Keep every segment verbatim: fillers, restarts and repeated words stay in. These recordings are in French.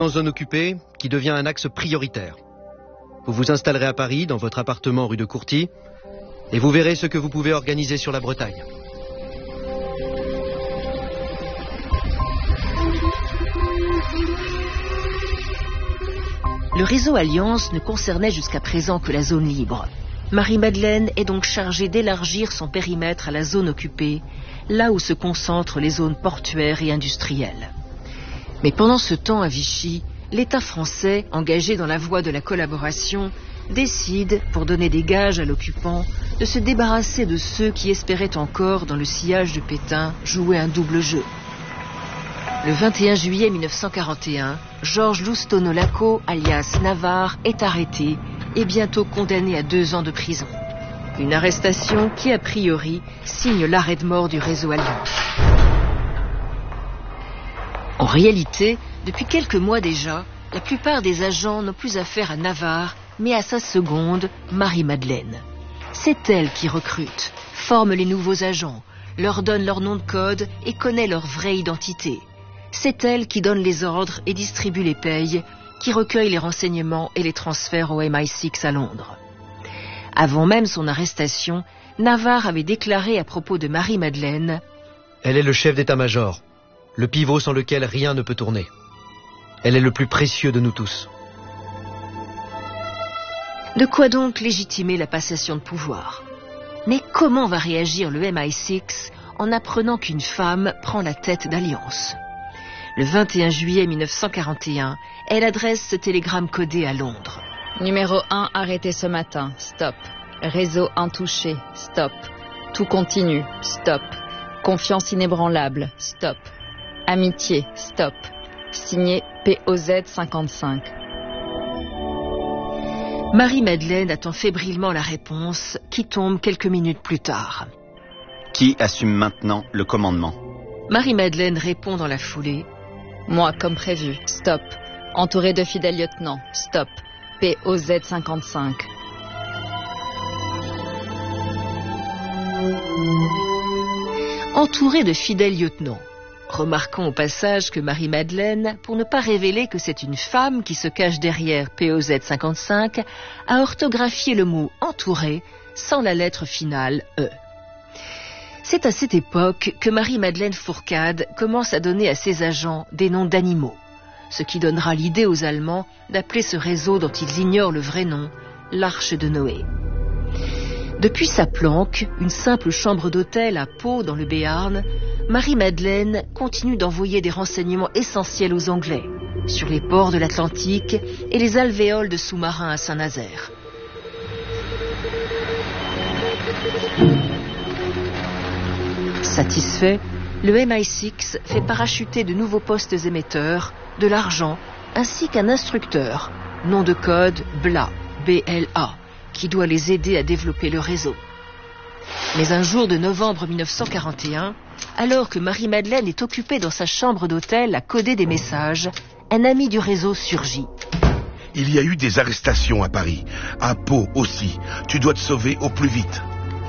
En zone occupée, qui devient un axe prioritaire. Vous vous installerez à Paris, dans votre appartement rue de Courty, et vous verrez ce que vous pouvez organiser sur la Bretagne. Le réseau Alliance ne concernait jusqu'à présent que la zone libre. Marie-Madeleine est donc chargée d'élargir son périmètre à la zone occupée, là où se concentrent les zones portuaires et industrielles. Mais pendant ce temps, à Vichy, l'État français, engagé dans la voie de la collaboration, décide, pour donner des gages à l'occupant, de se débarrasser de ceux qui espéraient encore, dans le sillage de Pétain, jouer un double jeu. Le vingt et un juillet mille neuf cent quarante et un, Georges Lousteau-Nolaco, alias Navarre, est arrêté et bientôt condamné à deux ans de prison. Une arrestation qui, a priori, signe l'arrêt de mort du réseau Alliance. En réalité, depuis quelques mois déjà, la plupart des agents n'ont plus affaire à Navarre, mais à sa seconde, Marie-Madeleine. C'est elle qui recrute, forme les nouveaux agents, leur donne leur nom de code et connaît leur vraie identité. C'est elle qui donne les ordres et distribue les payes, qui recueille les renseignements et les transfère au M I six à Londres. Avant même son arrestation, Navarre avait déclaré à propos de Marie-Madeleine « Elle est le chef d'état-major, le pivot sans lequel rien ne peut tourner. Elle est le plus précieux de nous tous. » De quoi donc légitimer la passation de pouvoir? Mais comment va réagir le M I six en apprenant qu'une femme prend la tête d'Alliance? Le vingt et un juillet mille neuf cent quarante et un, elle adresse ce télégramme codé à Londres. Numéro un arrêté ce matin, stop. Réseau intouché, stop. Tout continue, stop. Confiance inébranlable, stop. Amitié, stop. Signé P O Z cinquante-cinq. Marie-Madeleine attend fébrilement la réponse qui tombe quelques minutes plus tard. Qui assume maintenant le commandement? Marie-Madeleine répond dans la foulée. Moi, comme prévu, stop. Entouré de fidèles lieutenants, stop. P O Z cinquante-cinq. Entouré de fidèles lieutenants. Remarquons au passage que Marie-Madeleine, pour ne pas révéler que c'est une femme qui se cache derrière P O Z cinquante-cinq, a orthographié le mot « entouré » sans la lettre finale « E ». C'est à cette époque que Marie-Madeleine Fourcade commence à donner à ses agents des noms d'animaux, ce qui donnera l'idée aux Allemands d'appeler ce réseau dont ils ignorent le vrai nom, l'Arche de Noé. Depuis sa planque, une simple chambre d'hôtel à Pau dans le Béarn, Marie-Madeleine continue d'envoyer des renseignements essentiels aux Anglais, sur les ports de l'Atlantique et les alvéoles de sous-marins à Saint-Nazaire. Satisfait, le M I six fait parachuter de nouveaux postes émetteurs, de l'argent, ainsi qu'un instructeur, nom de code B L A, B L A, qui doit les aider à développer le réseau. Mais un jour de novembre mille neuf cent quarante et un, alors que Marie-Madeleine est occupée dans sa chambre d'hôtel à coder des messages, un ami du réseau surgit. Il y a eu des arrestations à Paris, à Pau aussi. Tu dois te sauver au plus vite.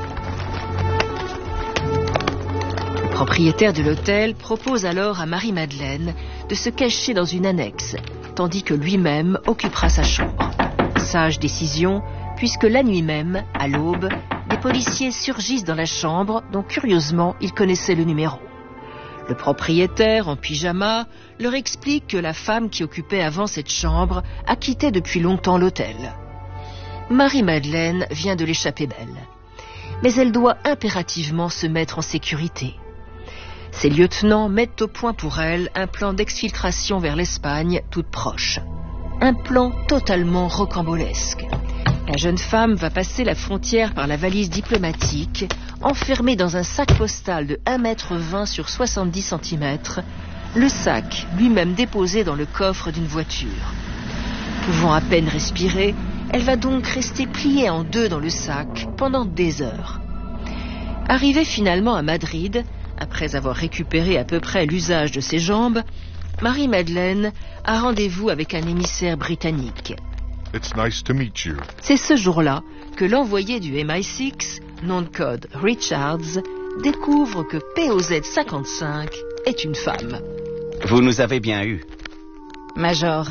Le propriétaire de l'hôtel propose alors à Marie-Madeleine de se cacher dans une annexe, tandis que lui-même occupera sa chambre. Sage décision, puisque la nuit même, à l'aube, des policiers surgissent dans la chambre dont curieusement ils connaissaient le numéro. Le propriétaire, en pyjama, leur explique que la femme qui occupait avant cette chambre a quitté depuis longtemps l'hôtel. Marie-Madeleine vient de l'échapper belle, mais elle doit impérativement se mettre en sécurité. Ses lieutenants mettent au point pour elle un plan d'exfiltration vers l'Espagne toute proche. Un plan totalement rocambolesque. La jeune femme va passer la frontière par la valise diplomatique, enfermée dans un sac postal de un mètre vingt sur soixante-dix centimètres, le sac lui-même déposé dans le coffre d'une voiture. Pouvant à peine respirer, elle va donc rester pliée en deux dans le sac pendant des heures. Arrivée finalement à Madrid, après avoir récupéré à peu près l'usage de ses jambes, Marie-Madeleine a rendez-vous avec un émissaire britannique. It's nice to meet you. C'est ce jour-là que l'envoyé du M I six, nom de code Richards, découvre que P O Z cinquante-cinq est une femme. Vous nous avez bien eu. Major,